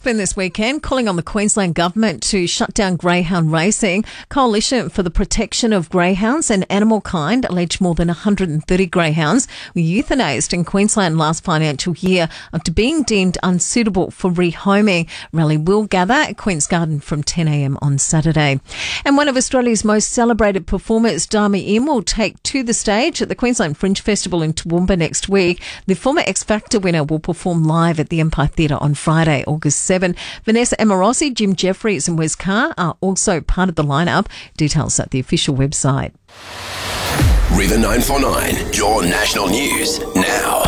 Brisbane this weekend, calling on the Queensland Government to shut down greyhound racing. Coalition for the Protection of Greyhounds and Animal Kind alleged more than 130 greyhounds were euthanized in Queensland last financial year after being deemed unsuitable for rehoming. Rally will gather at Queen's Garden from 10 a.m. on Saturday. And one of Australia's most celebrated performers, Dami Im, will take to the stage at the Queensland Fringe Festival in Toowoomba next week. The former X Factor winner will perform live at the Empire Theatre on Friday, August 7. Vanessa Amorosi, Jim Jeffries and Wes Carr are also part of the lineup. Details at the official website. River 949, your national news now.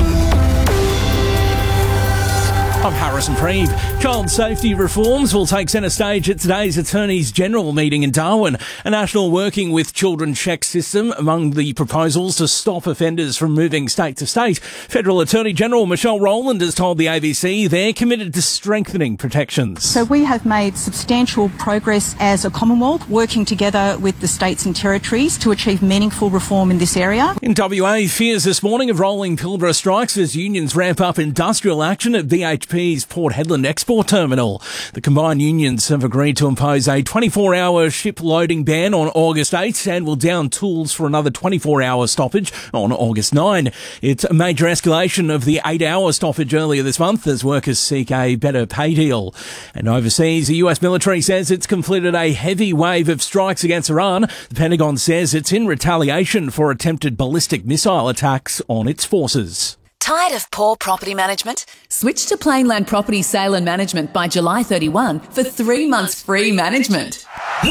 I'm Harrison Preeve. Child safety reforms will take centre stage at today's Attorneys General meeting in Darwin. A national working with children check system among the proposals to stop offenders from moving state to state. Federal Attorney General Michelle Rowland has told the ABC they're committed to strengthening protections. So we have made substantial progress as a Commonwealth, working together with the states and territories to achieve meaningful reform in this area. In WA, fears this morning of rolling Pilbara strikes as unions ramp up industrial action at BHP's Port Hedland export terminal. The combined unions have agreed to impose a 24-hour ship loading ban on August 8 and will down tools for another 24-hour stoppage on August 9. It's a major escalation of the 8-hour stoppage earlier this month as workers seek a better pay deal. And overseas, the US military says it's completed a heavy wave of strikes against Iran. The Pentagon says it's in retaliation for attempted ballistic missile attacks on its forces. Tired of poor property management? Switch to Plainland Property Sale and Management by July 31 for 3 months free management.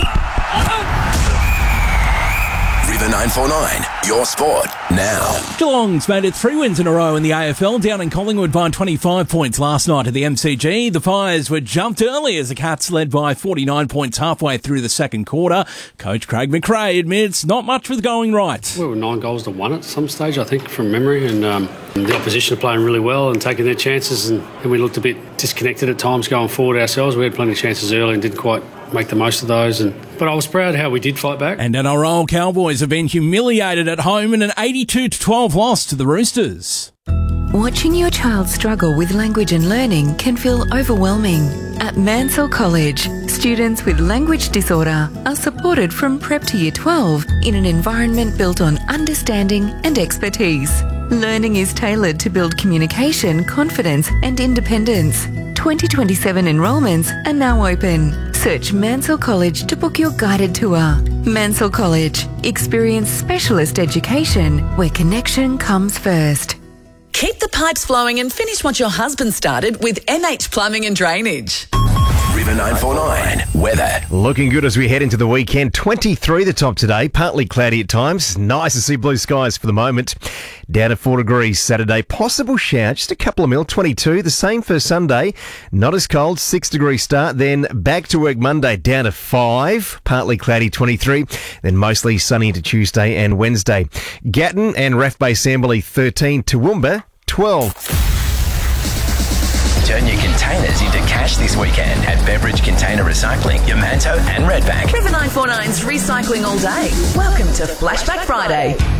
River 949, your sport now. Geelong's made it 3 wins in a row in the AFL, down in Collingwood by 25 points last night at the MCG. The Fires were jumped early as the Cats led by 49 points halfway through the second quarter. Coach Craig McRae admits not much was going right. We were 9 goals to 1 at some stage, I think, from memory, and the opposition are playing really well and taking their chances, and we looked a bit disconnected at times going forward ourselves. We had plenty of chances early and didn't quite make the most of those, but I was proud how we did fight back. And NRL Cowboys have been humiliated at home in an 82-12 loss to the Roosters. Watching your child struggle with language and learning can feel overwhelming. At Mansell College, students with language disorder are supported from prep to year 12 in an environment built on understanding and expertise. Learning is tailored to build communication, confidence and independence. 2027 enrolments are now open. Search Mansell College to book your guided tour. Mansell College. Experience specialist education where connection comes first. Keep the pipes flowing and finish what your husband started with MH Plumbing and Drainage. River 949, weather. Looking good as we head into the weekend. 23 the top today, partly cloudy at times. Nice to see blue skies for the moment. Down to 4 degrees Saturday. Possible shower, just a couple of mil, 22. The same for Sunday. Not as cold, 6 degree start. Then back to work Monday, down to 5. Partly cloudy, 23. Then mostly sunny into Tuesday and Wednesday. Gatton and Raff Bay Samberley, 13. Toowoomba, 12. Turn your containers into cash this weekend at Beverage Container Recycling, Yamanto and Redbank. River 949's recycling all day. Welcome to Flashback Friday.